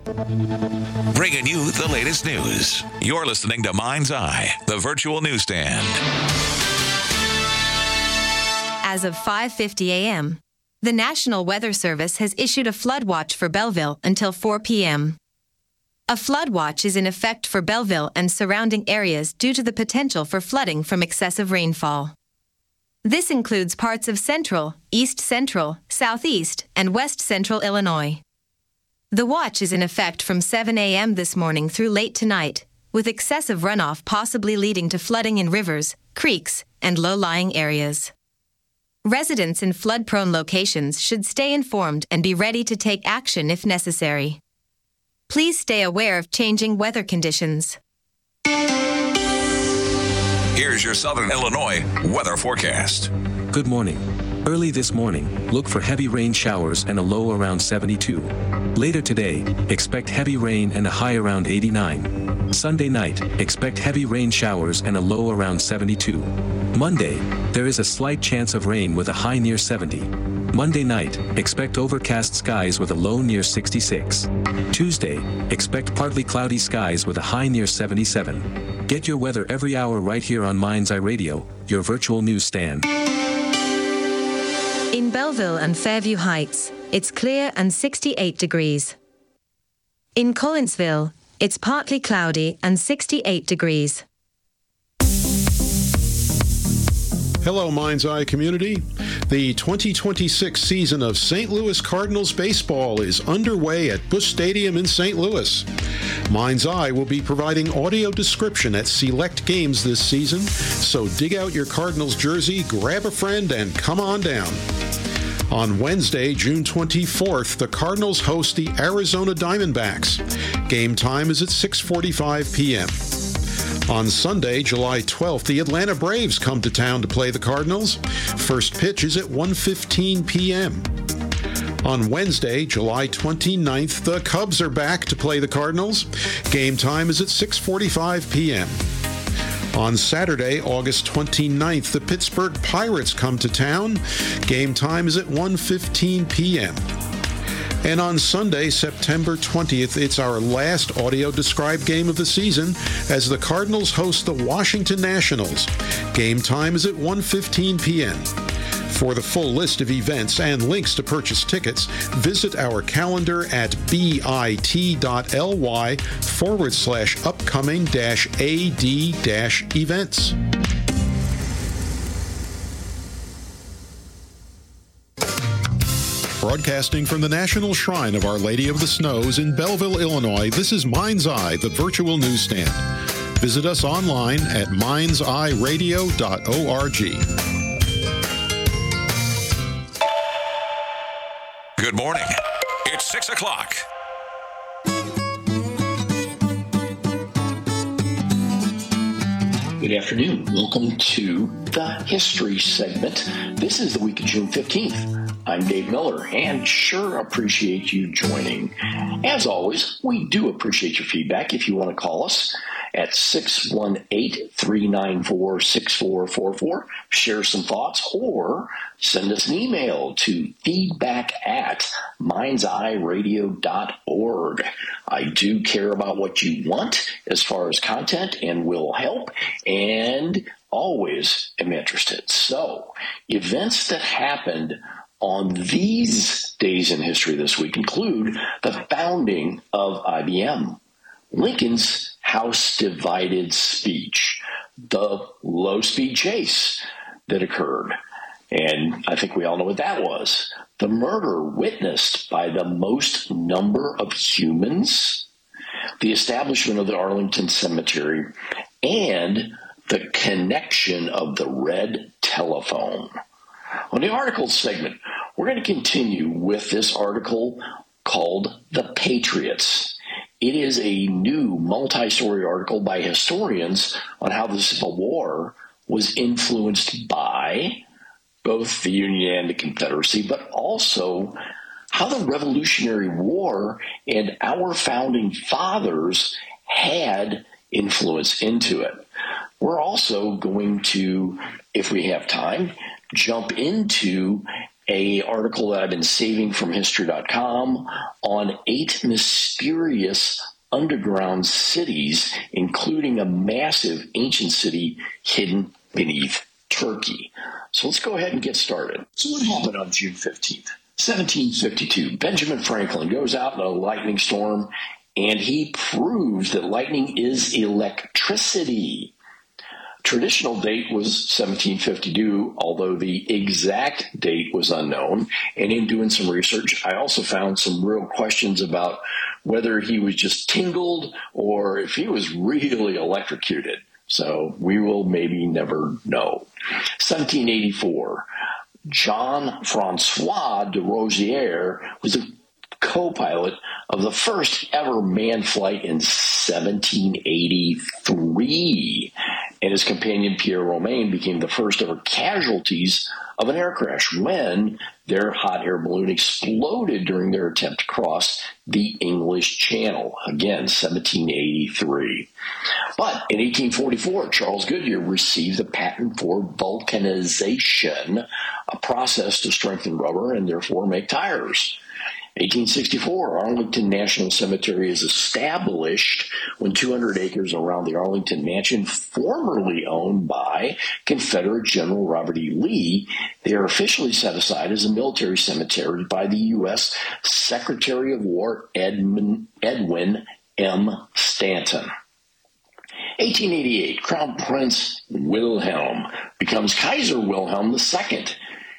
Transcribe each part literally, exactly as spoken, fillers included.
Bringing you the latest news. You're listening to Mind's Eye, the virtual newsstand. As of five fifty a.m., the National Weather Service has issued a flood watch for Belleville until four p.m. A flood watch is in effect for Belleville and surrounding areas due to the potential for flooding from excessive rainfall. This includes parts of central, east central, southeast, and west central Illinois. The watch is in effect from seven a.m. this morning through late tonight, with excessive runoff possibly leading to flooding in rivers, creeks, and low-lying areas. Residents in flood-prone locations should stay informed and be ready to take action if necessary. Please stay aware of changing weather conditions. Here's your Southern Illinois weather forecast. Good morning. Early this morning, look for heavy rain showers and a low around seventy-two. Later today, expect heavy rain and a high around eighty-nine. Sunday night, expect heavy rain showers and a low around seventy-two. Monday, there is a slight chance of rain with a high near seventy. Monday night, expect overcast skies with a low near sixty-six. Tuesday, expect partly cloudy skies with a high near seventy-seven. Get your weather every hour right here on Mind's Eye Radio, your virtual newsstand. In Belleville and Fairview Heights, it's clear and sixty-eight degrees. In Collinsville, it's partly cloudy and sixty-eight degrees. Hello, Mind's Eye community. The twenty twenty-six season of Saint Louis Cardinals baseball is underway at Busch Stadium in Saint Louis. Mind's Eye will be providing audio description at select games this season, so dig out your Cardinals jersey, grab a friend, and come on down. On Wednesday, June twenty-fourth, the Cardinals host the Arizona Diamondbacks. Game time is at six forty-five p.m. On Sunday, July twelfth, the Atlanta Braves come to town to play the Cardinals. First pitch is at one fifteen p.m. On Wednesday, July twenty-ninth, the Cubs are back to play the Cardinals. Game time is at six forty-five p.m. On Saturday, August twenty-ninth, the Pittsburgh Pirates come to town. Game time is at one fifteen p.m. And on Sunday, September twentieth, it's our last audio-described game of the season as the Cardinals host the Washington Nationals. Game time is at one fifteen p.m. For the full list of events and links to purchase tickets, visit our calendar at bit.ly forward slash upcoming dash AD dash events. Broadcasting from the National Shrine of Our Lady of the Snows in Belleville, Illinois, this is Mind's Eye, the virtual newsstand. Visit us online at minds eye radio dot org. Good morning. It's six o'clock. Good afternoon. Welcome to the History segment. This is the week of June fifteenth. I'm Dave Miller, and sure appreciate you joining. As always, we do appreciate your feedback. If you want to call us at six one eight, three nine four, six four four four, share some thoughts, or send us an email to feedback at minds eye radio dot org. I do care about what you want as far as content and will help, and always am interested. So, events that happened on these days in history this week include the founding of I B M, Lincoln's House Divided speech, the low-speed chase that occurred, and I think we all know what that was, the murder witnessed by the most number of humans, the establishment of the Arlington Cemetery, and the connection of the red telephone. On the articles segment, we're going to continue with this article called The Patriots. It is a new multi-story article by historians on how the Civil War was influenced by both the Union and the Confederacy, but also how the Revolutionary War and our founding fathers had influence into it. We're also going to, if we have time, jump into a article that I've been saving from history dot com on eight mysterious underground cities, including a massive ancient city hidden beneath Turkey. So let's go ahead and get started. So what happened on June fifteenth? seventeen fifty-two, Benjamin Franklin goes out in a lightning storm, and he proves that lightning is electricity. Traditional date was seventeen fifty-two, although the exact date was unknown. And in doing some research, I also found some real questions about whether he was just tingled or if he was really electrocuted. So we will maybe never know. seventeen eighty-four, Jean Francois de Rosière was the co-pilot of the first ever manned flight in seventeen eighty-three, and his companion Pierre Romain became the first ever casualties of an air crash when their hot air balloon exploded during their attempt to cross the English Channel. Again, seventeen eighty-three. But in eighteen forty-four, Charles Goodyear received the patent for vulcanization, a process to strengthen rubber and therefore make tires. eighteen sixty-four, Arlington National Cemetery is established when two hundred acres around the Arlington Mansion, formerly owned by Confederate General Robert E. Lee, they are officially set aside as a military cemetery by the U S Secretary of War Edmund, Edwin M. Stanton. eighteen eighty-eight, Crown Prince Wilhelm becomes Kaiser Wilhelm the Second.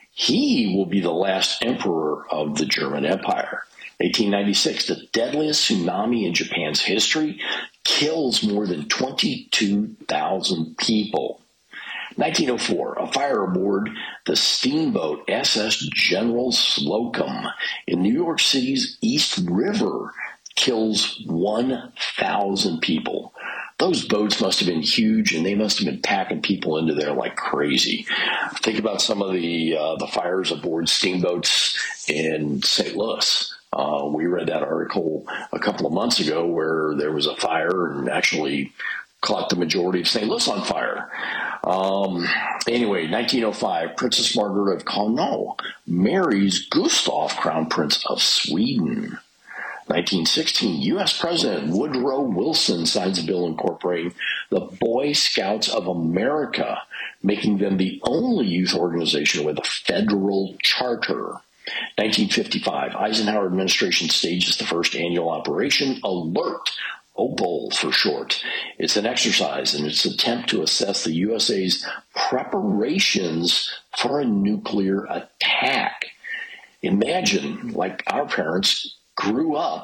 He will be the last emperor of the German Empire. eighteen ninety-six, the deadliest tsunami in Japan's history, kills more than twenty-two thousand people. nineteen oh four, a fire aboard the steamboat S S General Slocum in New York City's East River kills one thousand people. Those boats must have been huge, and they must have been packing people into there like crazy. Think about some of the uh, the fires aboard steamboats in Saint Louis. Uh, we read that article a couple of months ago where there was a fire and actually caught the majority of Saint Louis on fire. Um, anyway, nineteen oh five, Princess Margaret of Connaught marries Gustav, Crown Prince of Sweden. nineteen sixteen, U S President Woodrow Wilson signs a bill incorporating the Boy Scouts of America, making them the only youth organization with a federal charter. nineteen fifty-five, Eisenhower administration stages the first annual Operation Alert, OPAL for short. It's an exercise in its attempt to assess the U S A's preparations for a nuclear attack. Imagine, like our parents grew up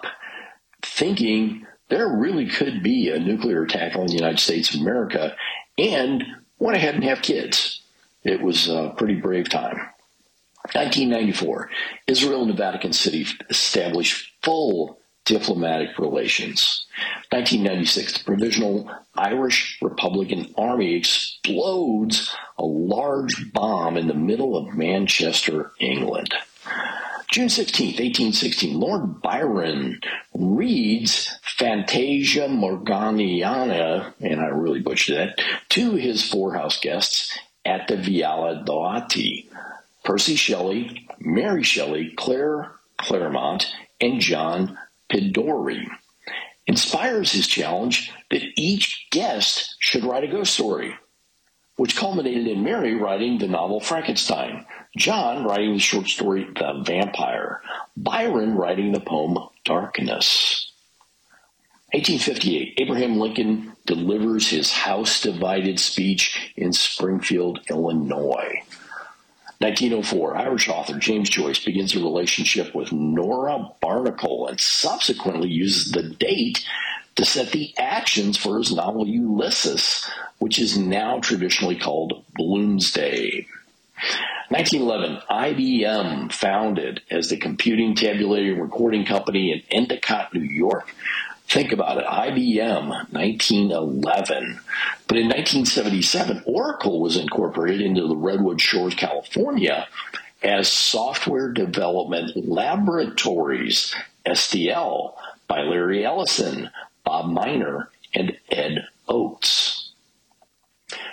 thinking there really could be a nuclear attack on the United States of America and went ahead and have kids. It was a pretty brave time. nineteen ninety-four, Israel and the Vatican City established full diplomatic relations. nineteen ninety-six, the Provisional Irish Republican Army explodes a large bomb in the middle of Manchester, England. June sixteenth, eighteen sixteen, Lord Byron reads Fantasia Morganiana, and I really butchered that, to his four house guests at the Viala Doati: Percy Shelley, Mary Shelley, Claire Claremont, and John Pidori. Inspires his challenge that each guest should write a ghost story, which culminated in Mary writing the novel Frankenstein, John writing the short story The Vampire, Byron writing the poem Darkness. eighteen fifty-eight, Abraham Lincoln delivers his House-divided speech in Springfield, Illinois. nineteen oh four, Irish author James Joyce begins a relationship with Nora Barnacle and subsequently uses the date to set the actions for his novel Ulysses, which is now traditionally called Bloomsday. nineteen eleven, I B M founded as the Computing, Tabulating, Recording Company in Endicott, New York. Think about it, I B M, nineteen eleven. But in nineteen seventy-seven, Oracle was incorporated into the Redwood Shores, California, as Software Development Laboratories, S D L, by Larry Ellison, Bob Miner, and Ed Oates.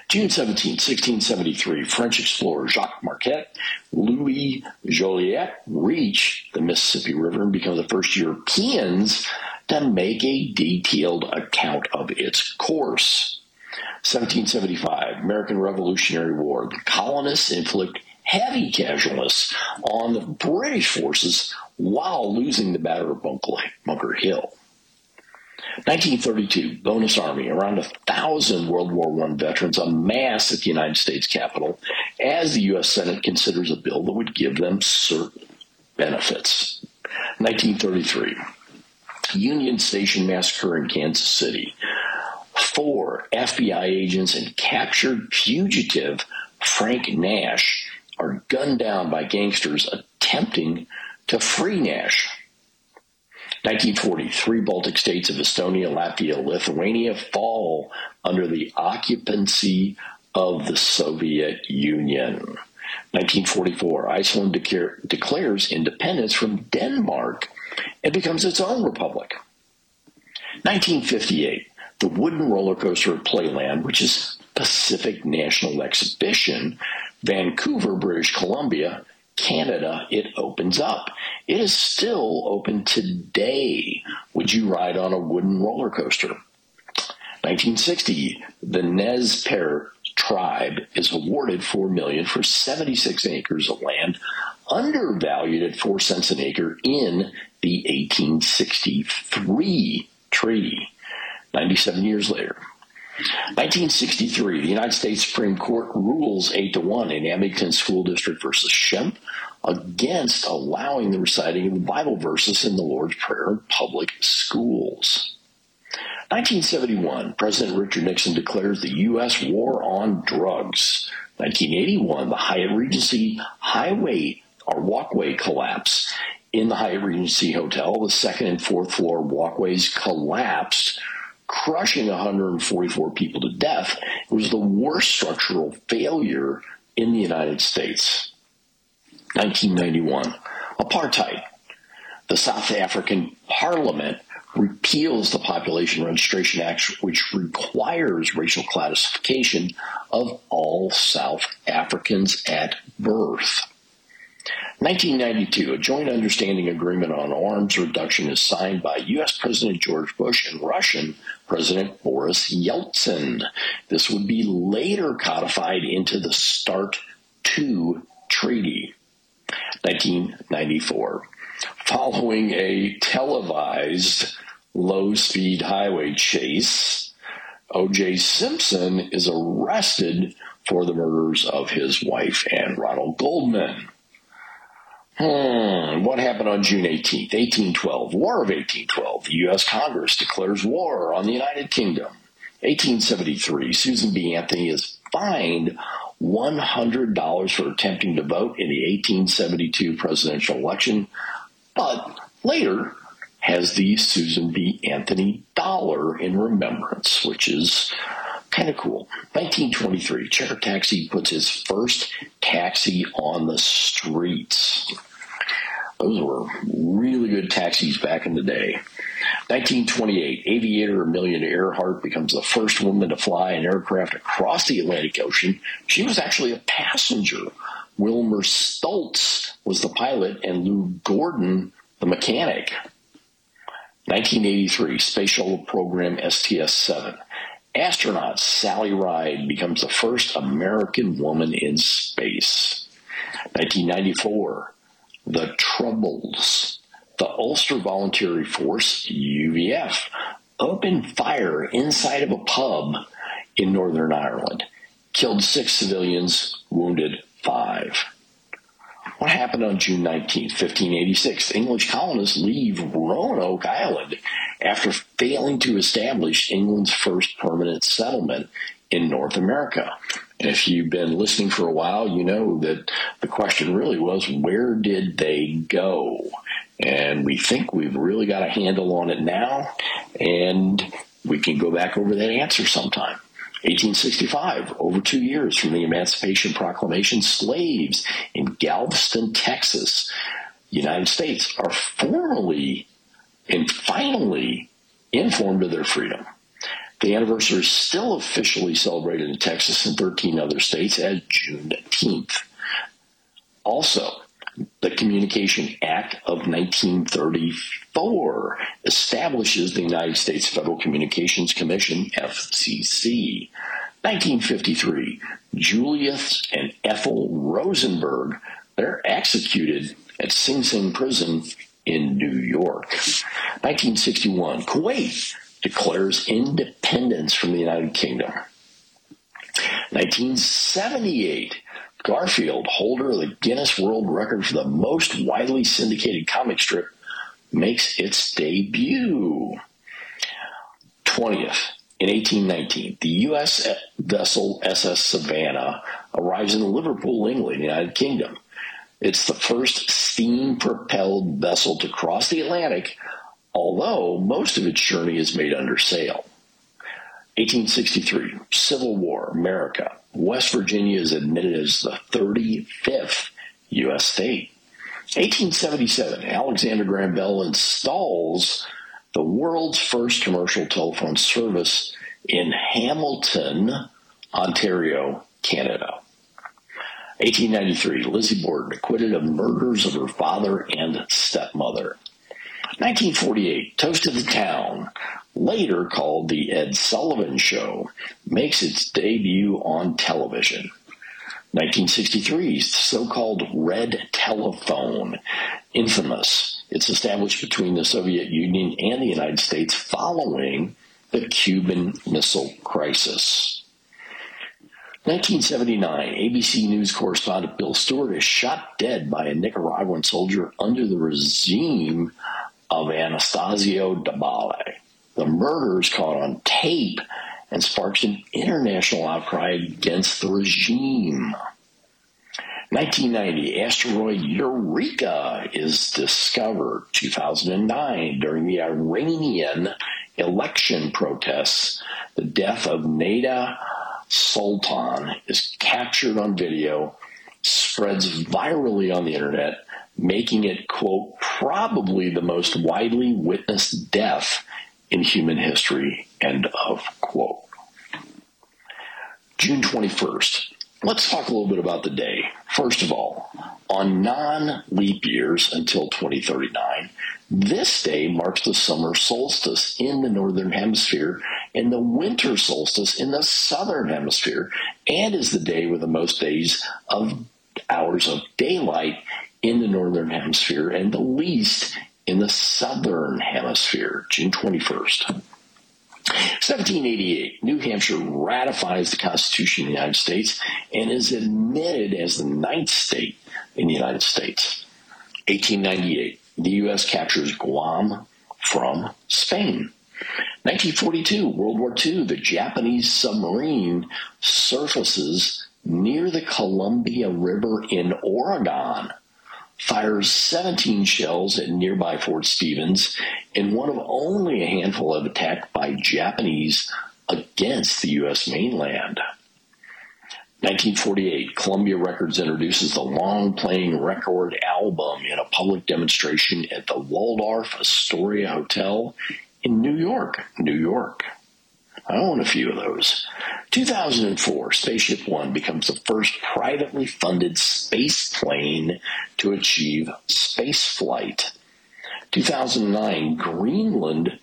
June seventeenth, sixteen seventy-three, French explorer Jacques Marquette, Louis Joliet reach the Mississippi River and become the first Europeans to make a detailed account of its course. seventeen seventy-five, American Revolutionary War. The colonists inflict heavy casualties on the British forces while losing the Battle of Bunker Hill. nineteen thirty-two, Bonus Army. Around a thousand World War One veterans amass at the United States Capitol as the U S Senate considers a bill that would give them certain benefits. nineteen thirty-three, Union Station Massacre in Kansas City. Four F B I agents and captured fugitive Frank Nash are gunned down by gangsters attempting to free Nash. nineteen forty, three Baltic states of Estonia, Latvia, Lithuania fall under the occupancy of the Soviet Union. nineteen forty-four, Iceland declare, declares independence from Denmark and becomes its own republic. nineteen fifty-eight, the wooden roller coaster at Playland, which is Pacific National Exhibition, Vancouver, British Columbia, Canada, it opens up. It is still open today. Would you ride on a wooden roller coaster? nineteen sixty, the Nez Perce tribe is awarded four million dollars for seventy-six acres of land, undervalued at four cents an acre in the eighteen sixty-three treaty. ninety-seven years later. nineteen sixty-three, the United States Supreme Court rules eight to one in Abington School District versus Shemp against allowing the reciting of the Bible verses in the Lord's Prayer in public schools. nineteen seventy-one, President Richard Nixon declares the U S war on drugs. nineteen eighty-one, the Hyatt Regency highway or walkway collapse in the Hyatt Regency Hotel. The second and fourth floor walkways collapsed, crushing one hundred forty-four people to death. It was the worst structural failure in the United States. nineteen ninety-one, apartheid. The South African Parliament repeals the Population Registration Act, which requires racial classification of all South Africans at birth. nineteen ninety-two, a joint understanding agreement on arms reduction is signed by U S President George Bush and Russian President Boris Yeltsin. This would be later codified into the START two treaty. nineteen ninety-four, following a televised low-speed highway chase, O J Simpson is arrested for the murders of his wife and Ronald Goldman. Hmm, what happened on June eighteenth, eighteen twelve? War of eighteen twelve. The U S Congress declares war on the United Kingdom. eighteen seventy-three. Susan B. Anthony is fined one hundred dollars for attempting to vote in the eighteen seventy-two presidential election, but later has the Susan B. Anthony dollar in remembrance, which is kind of cool. nineteen twenty-three, Checker Taxi puts his first taxi on the streets. Those were really good taxis back in the day. nineteen twenty-eight, aviator Amelia Earhart becomes the first woman to fly an aircraft across the Atlantic Ocean. She was actually a passenger. Wilmer Stoltz was the pilot and Lou Gordon the mechanic. nineteen eighty-three, Space Shuttle Program S T S seven. Astronaut Sally Ride becomes the first American woman in space. nineteen ninety-four, the Troubles. The Ulster Voluntary Force, U V F, opened fire inside of a pub in Northern Ireland. Killed six civilians, wounded five. What happened on June nineteenth, fifteen eighty-six? English colonists leave Roanoke Island after failing to establish England's first permanent settlement in North America. And if you've been listening for a while, you know that the question really was, where did they go? And we think we've really got a handle on it now, and we can go back over that answer sometime. eighteen sixty-five, over two years from the Emancipation Proclamation, slaves in Galveston, Texas, United States, are formally and finally informed of their freedom. The anniversary is still officially celebrated in Texas and thirteen other states as Juneteenth. Also, the Communication Act of nineteen thirty-four establishes the United States Federal Communications Commission, F C C. nineteen fifty-three, Julius and Ethel Rosenberg, they're executed at Sing Sing Prison in New York. nineteen sixty-one, Kuwait declares independence from the United Kingdom. nineteen seventy-eight, Garfield, holder of the Guinness World Record for the most widely syndicated comic strip, makes its debut. twentieth, in eighteen nineteen, the U S vessel S S Savannah arrives in Liverpool, England, United Kingdom. It's the first steam-propelled vessel to cross the Atlantic, although most of its journey is made under sail. eighteen sixty-three, Civil War, America. West Virginia is admitted as the thirty-fifth U S state. eighteen seventy-seven, Alexander Graham Bell installs the world's first commercial telephone service in Hamilton, Ontario, Canada. eighteen ninety-three, Lizzie Borden acquitted of murders of her father and stepmother. nineteen forty-eight, Toast of the Town, later called The Ed Sullivan Show, makes its debut on television. nineteen sixty-three, so-called Red Telephone, infamous. It's established between the Soviet Union and the United States following the Cuban Missile Crisis. nineteen seventy-nine, A B C News correspondent Bill Stewart is shot dead by a Nicaraguan soldier under the regime of Anastasio Dabale. The murder is caught on tape and sparks an international outcry against the regime. nineteen ninety, asteroid Eureka is discovered. two thousand nine, during the Iranian election protests, the death of Neda Sultan is captured on video, spreads virally on the internet, making it, quote, probably the most widely witnessed death in human history, end of quote. June twenty-first. Let's talk a little bit about the day. First of all, on non-leap years until twenty thirty-nine, this day marks the summer solstice in the northern hemisphere and the winter solstice in the southern hemisphere, and is the day with the most days of hours of daylight in the northern hemisphere and the least in the southern hemisphere, June twenty-first. seventeen eighty-eight, New Hampshire ratifies the Constitution of the United States and is admitted as the ninth state in the United States. eighteen ninety-eight, the U S captures Guam from Spain. nineteen forty-two, World War Two, the Japanese submarine surfaces near the Columbia River in Oregon, fires seventeen shells at nearby Fort Stevens in one of only a handful of attacks by Japanese against the U S mainland. nineteen forty-eight, Columbia Records introduces the long-playing record album in a public demonstration at the Waldorf Astoria Hotel in New York, New York. I own a few of those. two thousand four, Spaceship One becomes the first privately funded space plane to achieve space flight. two thousand nine, Greenland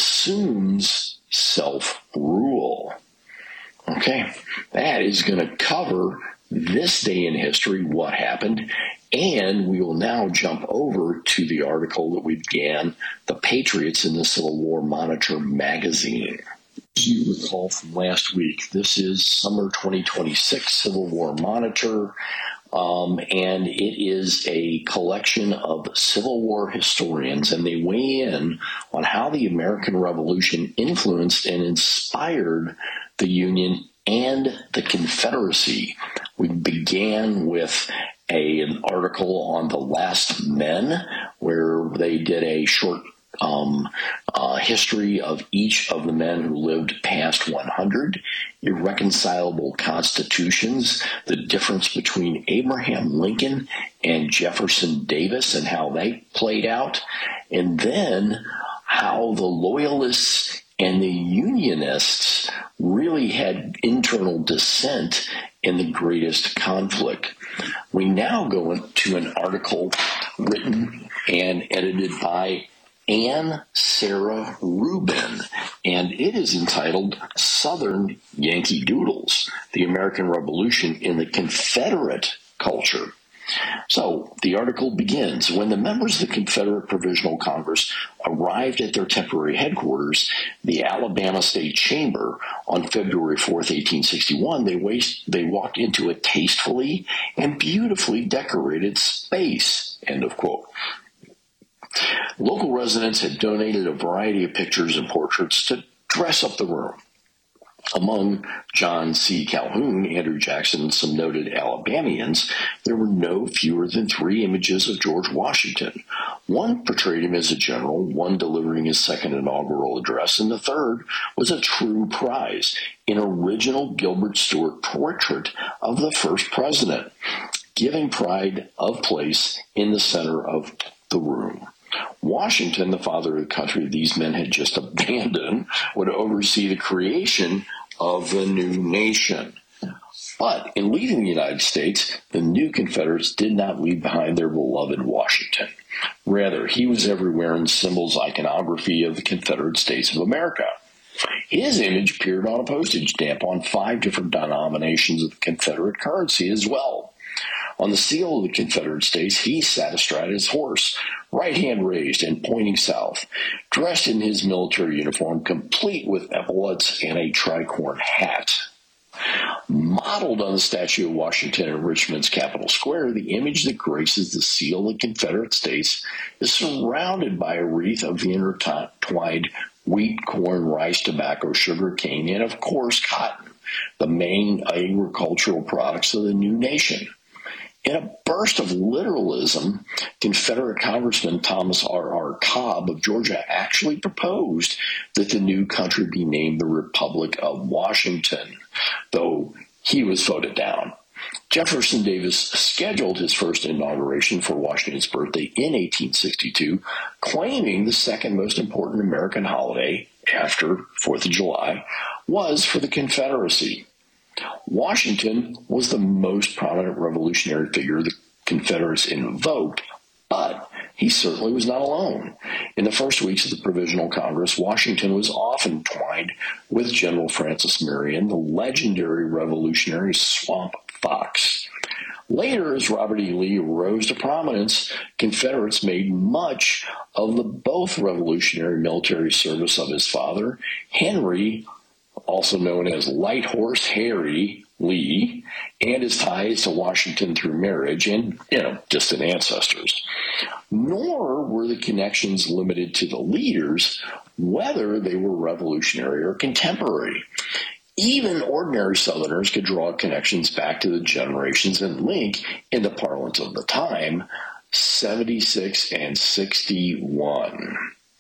assumes self-rule. Okay, that is going to cover this day in history, what happened, and we will now jump over to the article that we began, The Patriots in the Civil War Monitor magazine. As you recall from last week, this is Summer twenty twenty-six Civil War Monitor, um, and it is a collection of Civil War historians, and they weigh in on how the American Revolution influenced and inspired the Union and the Confederacy. We began with a, an article on the last men, where they did a short Um, uh, history of each of the men who lived past one hundred, irreconcilable constitutions, the difference between Abraham Lincoln and Jefferson Davis and how they played out, and then how the Loyalists and the Unionists really had internal dissent in the greatest conflict. We now go into an article written and edited by Anne Sarah Rubin, and it is entitled Southern Yankee Doodles, the American Revolution in the Confederate Culture. So the article begins, when the members of the Confederate Provisional Congress arrived at their temporary headquarters, the Alabama State Chamber, on February fourth, eighteen sixty-one, they, waste, they walked into a tastefully and beautifully decorated space, end of quote. Local residents had donated a variety of pictures and portraits to dress up the room. Among John C. Calhoun, Andrew Jackson, and some noted Alabamians, there were no fewer than three images of George Washington. One portrayed him as a general, one delivering his second inaugural address, and the third was a true prize, an original Gilbert Stuart portrait of the first president, giving pride of place in the center of the room. Washington, the father of the country these men had just abandoned, would oversee the creation of the new nation. But in leaving the United States, the new Confederates did not leave behind their beloved Washington. Rather, he was everywhere in symbols iconography of the Confederate States of America. His image appeared on a postage stamp on five different denominations of the Confederate currency as well. On the seal of the Confederate States, he sat astride his horse, right hand raised and pointing south, dressed in his military uniform, complete with epaulets and a tricorn hat. Modeled on the statue of Washington in Richmond's Capitol Square, the image that graces the seal of the Confederate States is surrounded by a wreath of the intertwined wheat, corn, rice, tobacco, sugar cane, and of course cotton, the main agricultural products of the new nation. In a burst of literalism, Confederate Congressman Thomas R R Cobb of Georgia actually proposed that the new country be named the Republic of Washington, though he was voted down. Jefferson Davis scheduled his first inauguration for Washington's birthday in eighteen sixty-two, claiming the second most important American holiday, after fourth of July, was for the Confederacy. Washington was the most prominent revolutionary figure the Confederates invoked, but he certainly was not alone. In the first weeks of the Provisional Congress, Washington was often twined with General Francis Marion, the legendary revolutionary swamp fox. Later, as Robert E. Lee rose to prominence, Confederates made much of the both revolutionary military service of his father, Henry, also known as Light Horse Harry Lee, and his ties to Washington through marriage and, you know, distant ancestors. Nor were the connections limited to the leaders, whether they were revolutionary or contemporary. Even ordinary Southerners could draw connections back to the generations and link, in the parlance of the time, seventy-six and sixty-one.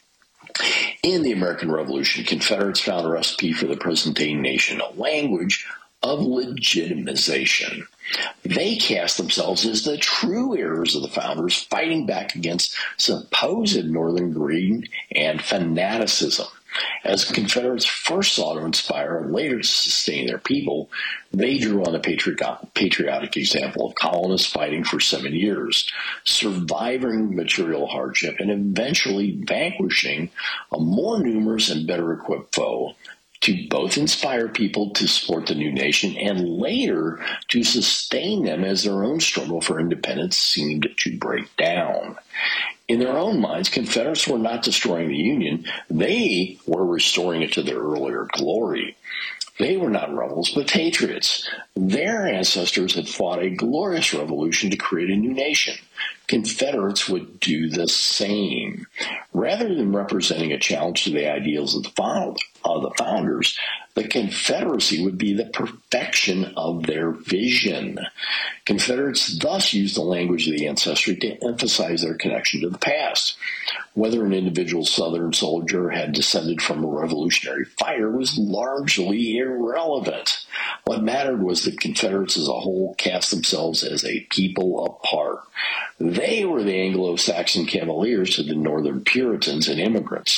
In the American Revolution, Confederates found a recipe for the present-day nation, a language of legitimization. They cast themselves as the true heirs of the founders, fighting back against supposed Northern greed and fanaticism. As Confederates first sought to inspire and later to sustain their people, they drew on the patriotic example of colonists fighting for seven years, surviving material hardship, and eventually vanquishing a more numerous and better equipped foe, to both inspire people to support the new nation and later to sustain them as their own struggle for independence seemed to break down. In their own minds, Confederates were not destroying the Union. They were restoring it to their earlier glory. They were not rebels, but patriots. Their ancestors had fought a glorious revolution to create a new nation. Confederates would do the same. Rather than representing a challenge to the ideals of the, found, of the founders, the Confederacy would be the perfection of their vision. Confederates thus used the language of the ancestry to emphasize their connection to the past. Whether an individual Southern soldier had descended from a revolutionary fighter was largely irrelevant. What mattered was that Confederates as a whole cast themselves as a people apart. They were the Anglo-Saxon Cavaliers to the Northern Puritans and immigrants.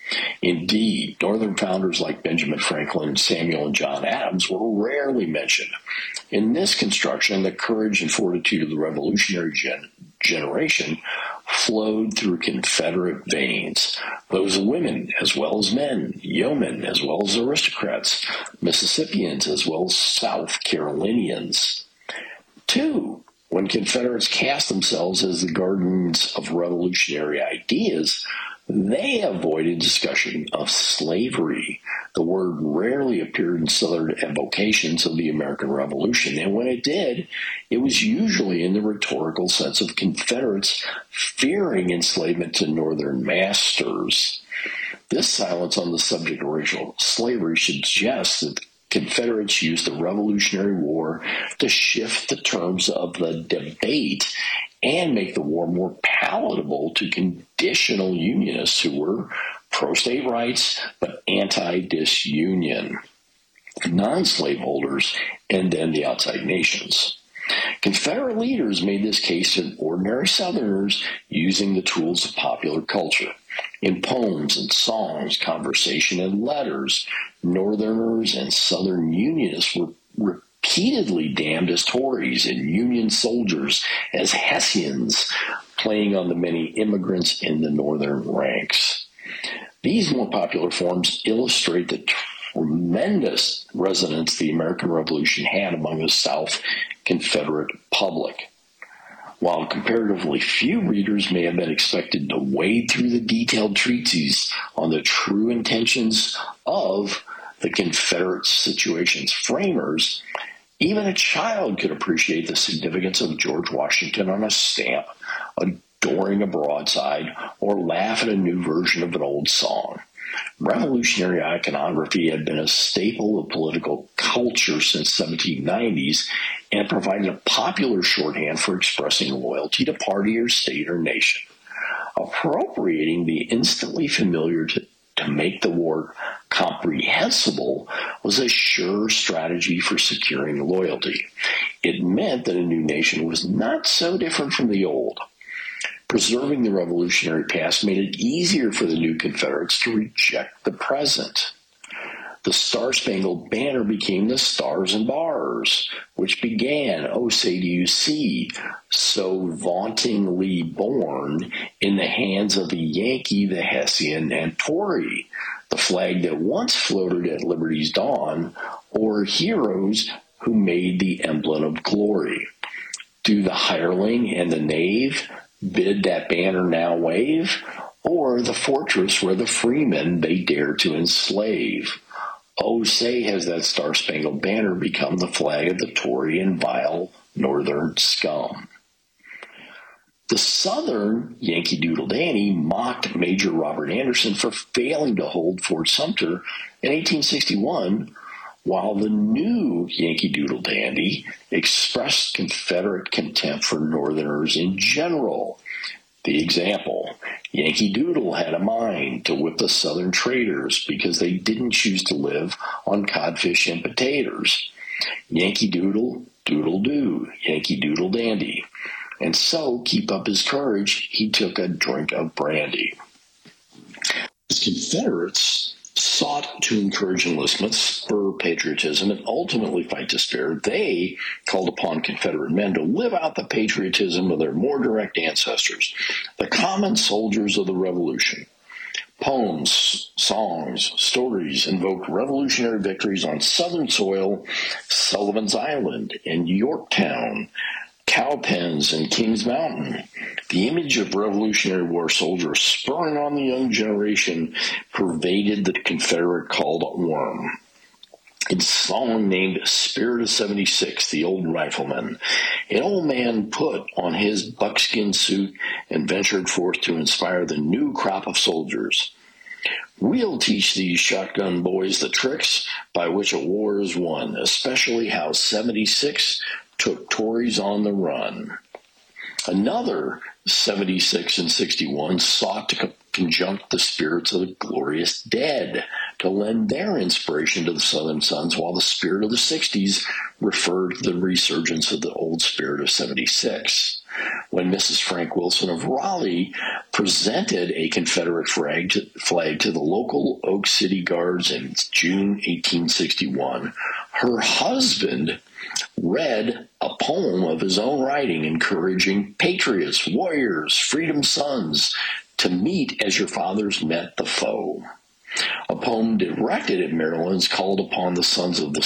Indeed, Northern founders like Benjamin Franklin, Samuel, and John Adams were rarely mentioned. In this construction, the courage and fortitude of the Revolutionary gen- generation flowed through Confederate veins. Those women as well as men, yeomen as well as aristocrats, Mississippians as well as South Carolinians. Two, when Confederates cast themselves as the guardians of revolutionary ideas, they avoided discussion of slavery. The word rarely appeared in Southern evocations of the American Revolution, and when it did, it was usually in the rhetorical sense of Confederates fearing enslavement to Northern masters. This silence on the subject of racial slavery suggests that Confederates used the Revolutionary War to shift the terms of the debate and make the war more palatable to conditional unionists who were pro-state rights but anti-disunion, non-slaveholders, and then the outside nations. Confederate leaders made this case to ordinary Southerners using the tools of popular culture. In poems and songs, conversation and letters, Northerners and Southern Unionists were repeatedly damned as Tories and Union soldiers as Hessians, playing on the many immigrants in the Northern ranks. These more popular forms illustrate the tremendous resonance the American Revolution had among the South Confederate public. While comparatively few readers may have been expected to wade through the detailed treatises on the true intentions of the Confederate situation's framers, even a child could appreciate the significance of George Washington on a stamp, adoring a broadside, or laugh at a new version of an old song. Revolutionary iconography had been a staple of political culture since seventeen nineties and provided a popular shorthand for expressing loyalty to party or state or nation. Appropriating the instantly familiar to, to make the war comprehensible was a sure strategy for securing loyalty. It meant that a new nation was not so different from the old. Preserving the revolutionary past made it easier for the new Confederates to reject the present. The Star-Spangled Banner became the Stars and Bars, which began, oh say do you see, so vauntingly born in the hands of the Yankee, the Hessian, and Tory, the flag that once floated at liberty's dawn, or heroes who made the emblem of glory. Do the hireling and the knave bid that banner now wave, or the fortress where the freemen they dare to enslave? Oh, say has that Star-Spangled Banner become the flag of the Tory and vile Northern scum. The Southern Yankee Doodle Dandy mocked Major Robert Anderson for failing to hold Fort Sumter in eighteen sixty-one, while the new Yankee Doodle Dandy expressed Confederate contempt for Northerners in general. The example, Yankee Doodle had a mind to whip the Southern traders because they didn't choose to live on codfish and potatoes. Yankee Doodle, doodle do, Yankee Doodle Dandy. And so, keep up his courage, he took a drink of brandy. The Confederates sought to encourage enlistment, spur patriotism, and ultimately fight despair. They called upon Confederate men to live out the patriotism of their more direct ancestors, the common soldiers of the Revolution. Poems, songs, stories invoked revolutionary victories on Southern soil, Sullivan's Island, and Yorktown, Cowpens, and Kings Mountain. The image of Revolutionary War soldiers spurring on the young generation pervaded the Confederate call to arm. In song named Spirit of seventy-six, the Old Rifleman, an old man put on his buckskin suit and ventured forth to inspire the new crop of soldiers. We'll teach these shotgun boys the tricks by which a war is won, especially how seventy-six took Tories on the run. Another, seventy-six and sixty-one, sought to conjunct the spirits of the glorious dead to lend their inspiration to the Southern Sons, while the spirit of the sixties referred to the resurgence of the old spirit of seventy-six. when Missus Frank Wilson of Raleigh presented a Confederate flag to, flag to the local Oak City Guards in June eighteen sixty-one. Her husband read a poem of his own writing encouraging patriots, warriors, freedom's sons to meet as your fathers met the foe. A poem directed at Maryland's called upon the sons of the